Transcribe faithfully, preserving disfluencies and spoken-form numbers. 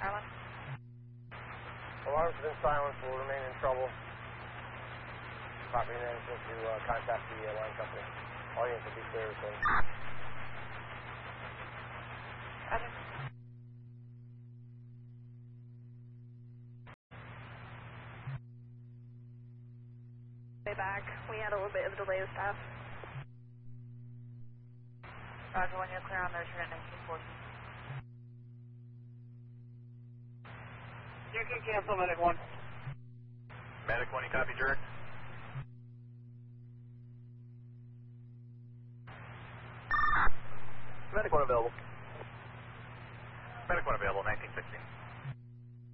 Alan? Alarms have been silenced. We'll remain in trouble. Property management to uh, contact the uh, line company. All units will be clear as well. Roger. Way back. We had a little bit of a delay with staff. Roger, when you're clear on those, you're at nineteen forty. You can cancel Medic one. Medic one, you copy, Jerk?